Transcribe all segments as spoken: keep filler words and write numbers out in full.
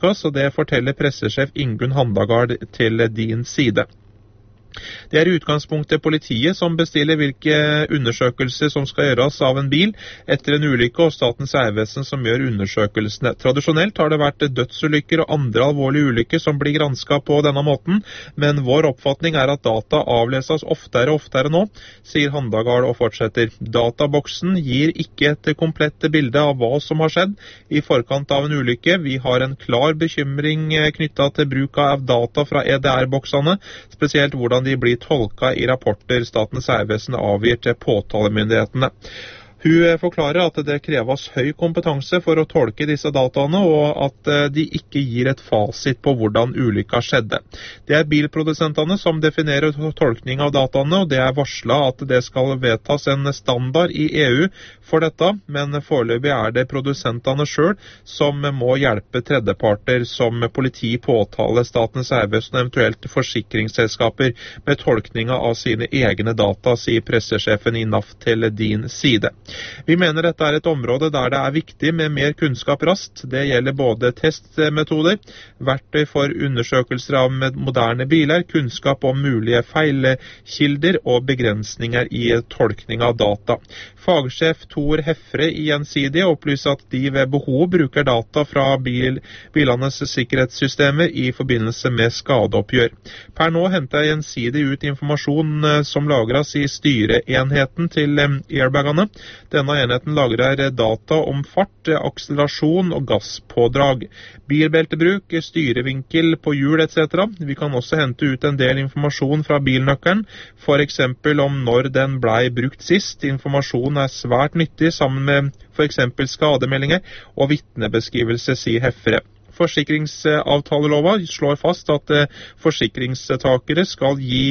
brukes, og det forteller pressesjef Ingunn Handagard til Din Side. Det er i utgangspunktet politiet som bestiller hvilke undersøkelser som skal gjøres av en bil etter en ulykke, og Statens vegvesen som gjør undersøkelsene. Tradisjonelt har det vært dødsulykker og andre alvorlige ulykker som blir gransket på denne måten, men vår oppfatning er at data avleses oftere og oftere nå, sier Handagard og fortsetter. Databoksen gir ikke et komplett bilde av hva som har skjedd i forkant av en ulykke. Vi har en klar bekymring knyttet til bruk av data fra E D R-boksene, spesielt hvordan de blir tolket i rapporter Statens vegvesen avgir til påtalemyndighetene. Hun forklarer at det kreves høy kompetanse for å tolke disse dataene, og at de ikke gir et fasit på hvordan ulykka skjedde. Det er bilprodusentene som definerer tolkning av dataene, og det er varslet at det skal vedtas en standard i E U for dette, men foreløpig er det produsentene selv som må hjelpe tredjeparter som politi, påtale, Statens vegvesen og eventuelt forsikringsselskaper med tolkninga av sine egne data, sier pressesjefen i N A F til Din Side. Vi mener dette er et område der det er viktig med mer kunnskap raskt. Det gjelder både testmetoder, verktøy for undersøkelser av moderne biler, kunnskap om mulige feilkilder og begrensninger i tolkning av data. Fagsjef Tor Heffre i Gjensidige opplyser at de ved behov bruker data fra bil, bilenes sikkerhetssystemer i forbindelse med skadeoppgjør. Per nå henter Gjensidige ut informasjon som lagres i styreenheten til airbagene. Denne enheten lagrer data om fart, akselerasjon og gasspådrag, bilbeltebruk, styrevinkel på hjul et cetera. Vi kan også hente ut en del informasjon fra bilnøkkelen, for eksempel om når den ble brukt sist. Informasjon er svært nyttig sammen med for eksempel skademeldinger og vitnebeskrivelse, sier Heffre. Forsikringsavtalelova slår fast at forsikringstakere skal gi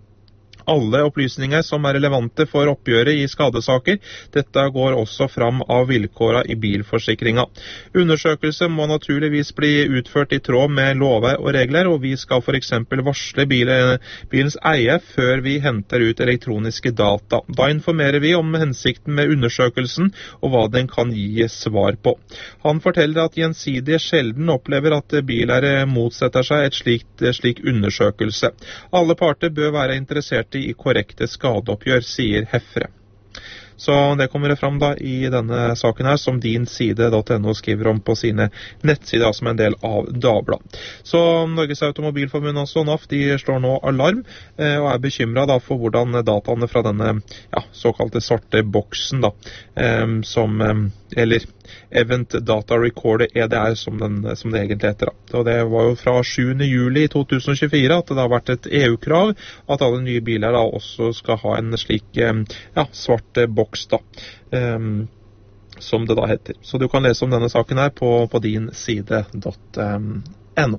alle opplysninger som er relevante for oppgjøret i skadesaker. Dette går også fram av vilkårene i bilforsikringa. Undersøkelse må naturligvis bli utført i tråd med lover og regler, og vi skal for eksempel varsle bilen, bilens eier før vi henter ut elektroniske data. Da informerer vi om hensikten med undersøkelsen og hva den kan gi svar på. Han forteller at Gjensidige sjelden opplever at biler motsetter seg et slikt, slik undersøkelse. Alle parter bør være interessert i korrekte skadeoppgjør, sier Heffre. Så det kommer fram da i denne saken her, som din side punktum no skriver om på sine nettsider som en del av Dagbladet. Så Norges Automobilforbund også, N A F, de slår nå alarm eh, og er bekymret da for hvordan dataene fra denne ja, såkalte svarte boksen da, eh, som, eh, eller Event Data Recorder E D R som, den, som det egentlig heter da. Og det var jo fra sjuende juli to tusen og tjuefire at det har vært et E U-krav at alle nye biler da også skal ha en slik eh, ja, svart boks da, um, som det da heter. Så du kan lese om denne saken her på, på din side punktum no.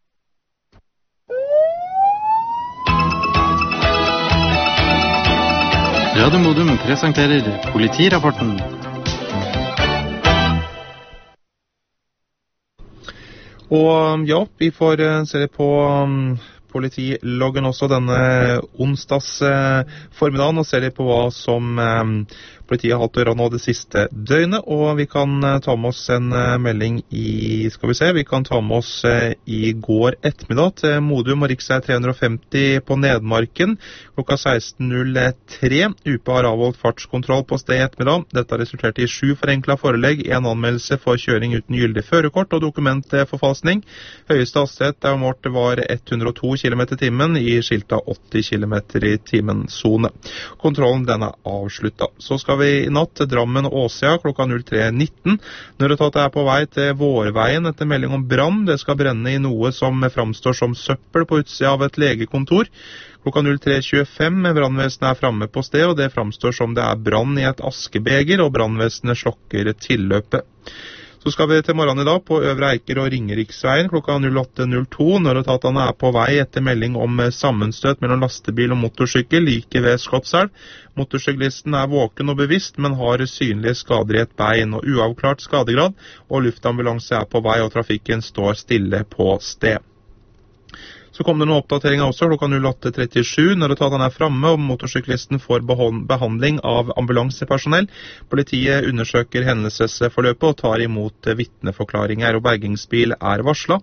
Radio Modum presenterer Politirapporten. Og ja, vi får se litt på um, politiloggen også denne onsdags eh, formiddagen og se litt på hva som eh, politiet har hatt å gjøre nå det siste døgnet, og vi kan eh, ta med oss en eh, melding i, skal vi se, vi kan ta med oss eh, i går ettermiddag til Modum og riksvei tre hundre og femti på Nedmarken klokka seksten null tre. U P har avholdt fartskontroll på sted i ettermiddag. Dette har resultert i sju forenklet forelegg, en anmeldelse for kjøring uten gyldig førerkort og dokumentforfalskning. Høyeste hastighet der målt var hundre og to kilometer i timen i skilta åtti kilometer i timen zone. Kontrollen den er avsluttet. Så skal vi i natt til Drammen og Åsia klokka null tre nitten. Nødetatet er på vei til Vårveien etter melding om brann. Det skal brenne i noe som framstår som søppel på utsida av et legekontor. Klokka null tre tjuefem brannvesenet er framme på sted, og det framstår som det er brann i et askebeger, og brannvesenet slokker tilløpet. Så skal vi til morgenen i dag på Øvre Eiker og Ringeriksveien klokka null åtte null to. Nødetatene er på vei etter melding om sammenstøt mellom lastebil og motorsykkel like ved Skotselv. Motorsyklisten er våken og bevisst, men har synlige skader i et bein og uavklart skadegrad, og luftambulanse er på vei og trafikken står stille på sted. Så kom det noen oppdateringer også klokka null åtte trettisju. Nødetatene er framme, og motorsyklisten får behandling av ambulansepersonell. Politiet undersøker hendelsesforløpet og tar imot vitneforklaringer, og bergingsbil er varslet.